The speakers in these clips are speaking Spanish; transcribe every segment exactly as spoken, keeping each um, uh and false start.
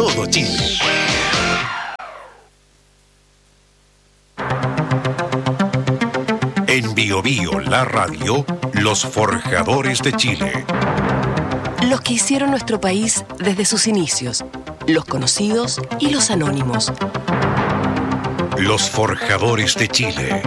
todo Chile. En Bio Bio, la radio, los forjadores de Chile. Los que hicieron nuestro país desde sus inicios, los conocidos y los anónimos. Los forjadores de Chile.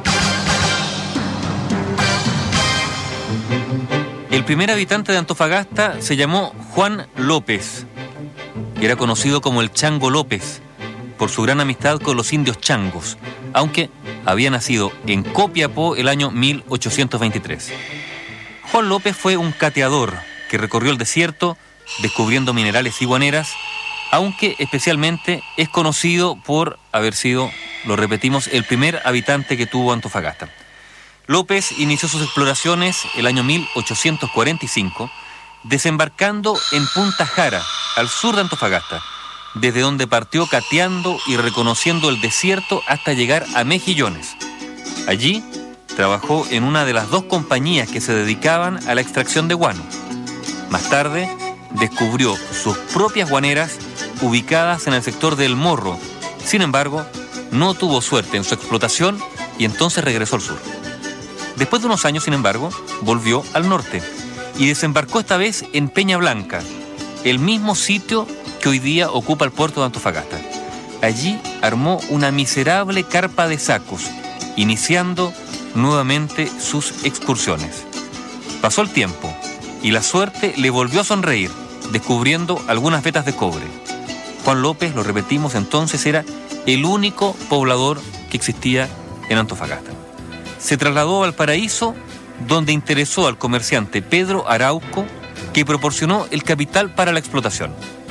El primer habitante de Antofagasta se llamó Juan López. Era conocido como el Chango López por su gran amistad con los indios changos, aunque había nacido en Copiapó el año mil ochocientos veintitrés. Juan López fue un cateador que recorrió el desierto descubriendo minerales y guaneras, aunque especialmente es conocido por haber sido, lo repetimos, el primer habitante que tuvo Antofagasta. López inició sus exploraciones el año mil ochocientos cuarenta y cinco, desembarcando en Punta Jara, al sur de Antofagasta, desde donde partió cateando y reconociendo el desierto hasta llegar a Mejillones. Allí trabajó en una de las dos compañías que se dedicaban a la extracción de guano. Más tarde descubrió sus propias guaneras ubicadas en el sector del Morro. Sin embargo, no tuvo suerte en su explotación y entonces regresó al sur. Después de unos años, sin embargo, volvió al norte y desembarcó esta vez en Peña Blanca, el mismo sitio que hoy día ocupa el puerto de Antofagasta. Allí armó una miserable carpa de sacos, iniciando nuevamente sus excursiones. Pasó el tiempo y la suerte le volvió a sonreír, descubriendo algunas vetas de cobre. Juan López, lo repetimos entonces, era el único poblador que existía en Antofagasta. Se trasladó a Valparaíso, donde interesó al comerciante Pedro Arauco, que proporcionó el capital para la explotación.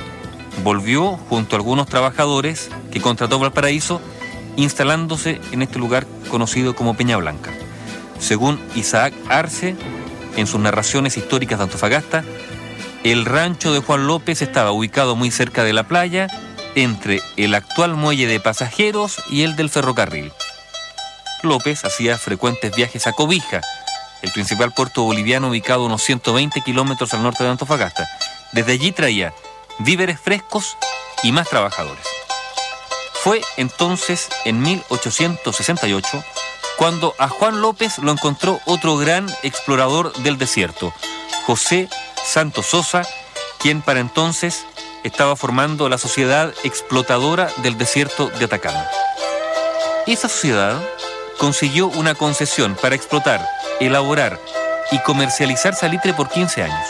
Volvió junto a algunos trabajadores que contrató Valparaíso, instalándose en este lugar conocido como Peña Blanca. Según Isaac Arce, en sus narraciones históricas de Antofagasta, el rancho de Juan López estaba ubicado muy cerca de la playa, entre el actual muelle de pasajeros y el del ferrocarril. López hacía frecuentes viajes a Cobija, el principal puerto boliviano ubicado a unos ciento veinte kilómetros al norte de Antofagasta. Desde allí traía víveres frescos y más trabajadores. Fue entonces en mil ochocientos sesenta y ocho cuando a Juan López lo encontró otro gran explorador del desierto, José Santos Sosa, quien para entonces estaba formando la Sociedad Explotadora del Desierto de Atacama. Esa sociedad consiguió una concesión para explotar, elaborar y comercializar salitre por quince años.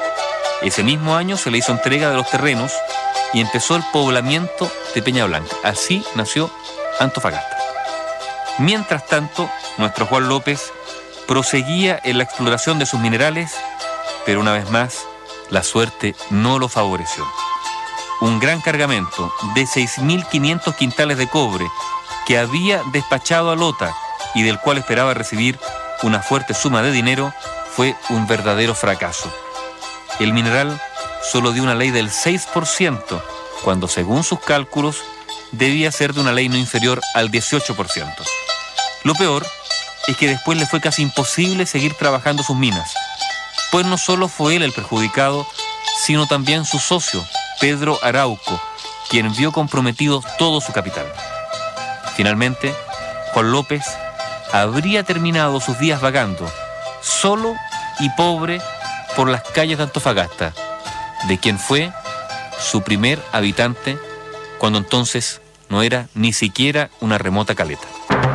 Ese mismo año se le hizo entrega de los terrenos y empezó el poblamiento de Peña Blanca. Así nació Antofagasta. Mientras tanto, nuestro Juan López proseguía en la exploración de sus minerales, pero una vez más, la suerte no lo favoreció. Un gran cargamento de seis mil quinientos quintales de cobre que había despachado a Lota y del cual esperaba recibir una fuerte suma de dinero, fue un verdadero fracaso. El mineral solo dio una ley del seis por ciento, cuando según sus cálculos debía ser de una ley no inferior al dieciocho por ciento. Lo peor es que después le fue casi imposible seguir trabajando sus minas, pues no solo fue él el perjudicado, sino también su socio, Pedro Arauco, quien vio comprometido todo su capital. Finalmente, Juan López habría terminado sus días vagando, solo y pobre, por las calles de Antofagasta, de quien fue su primer habitante, cuando entonces no era ni siquiera una remota caleta.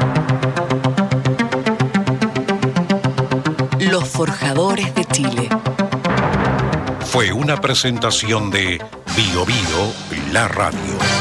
Los forjadores de Chile. Fue una presentación de Bio Bio, la radio.